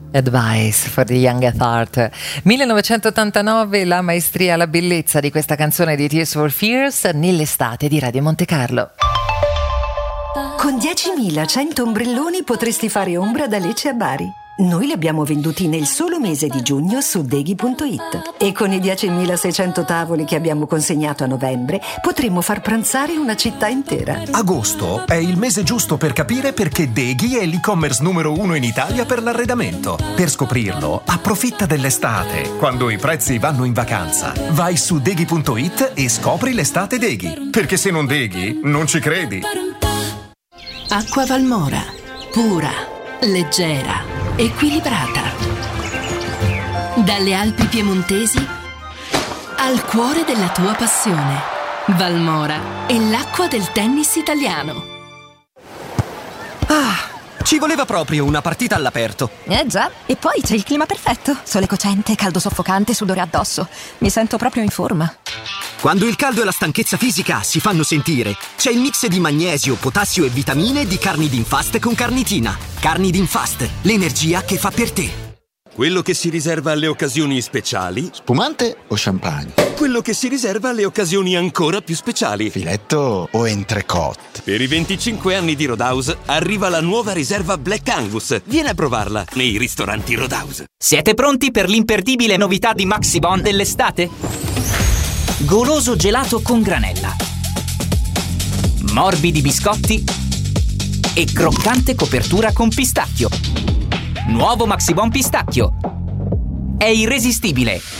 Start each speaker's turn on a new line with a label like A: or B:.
A: Advice for the Young at Heart. 1989, la maestria, la bellezza di questa canzone di Tears for Fears nell'estate di Radio Monte Carlo.
B: Con 10.100 ombrelloni potresti fare ombra da Lecce a Bari. Noi li abbiamo venduti nel solo mese di giugno su Deghi.it. E con i 10.600 tavoli che abbiamo consegnato a novembre potremmo far pranzare una città intera.
C: Agosto è il mese giusto per capire perché Deghi è l'e-commerce numero 1 in Italia per l'arredamento. Per scoprirlo, approfitta dell'estate, quando i prezzi vanno in vacanza. Vai su Deghi.it e scopri l'estate Deghi. Perché se non Deghi, non ci credi.
D: Acqua Valmora, pura, leggera, equilibrata. Dalle Alpi piemontesi al cuore della tua passione. Valmora è l'acqua del tennis italiano.
E: Ci voleva proprio una partita all'aperto.
F: Già, e poi c'è il clima perfetto. Sole cocente, caldo soffocante, sudore addosso. Mi sento proprio in forma.
E: Quando il caldo e la stanchezza fisica si fanno sentire, c'è il mix di magnesio, potassio e vitamine di Carnidin Fast con Carnitina. Carnidin Fast, l'energia che fa per te.
G: Quello che si riserva alle occasioni speciali.
H: Spumante o champagne?
G: Quello che si riserva alle occasioni ancora più speciali.
H: Filetto o entrecôte?
G: Per i 25 anni di Roadhouse arriva la nuova riserva Black Angus. Vieni a provarla nei ristoranti Roadhouse.
I: Siete pronti per l'imperdibile novità di Maxibon dell'estate? Goloso gelato con granella, morbidi biscotti e croccante copertura con pistacchio. Nuovo Maxibon pistacchio. È irresistibile.